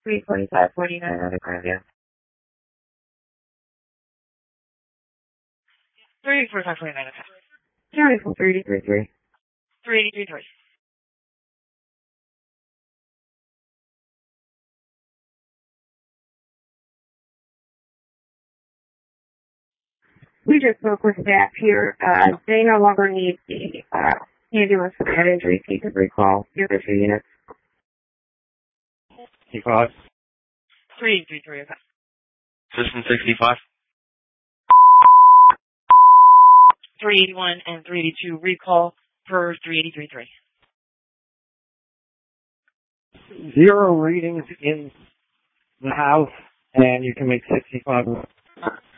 32549 Underground, yeah. 34549, okay. County from 333. 3833. We just spoke with staff here. They no longer need the ambulance for head injury. So you could recall the other 2 units. 65. 3833, okay. System 65. 381 and 382 recall per 3833. 0 readings in the house, and you can make 65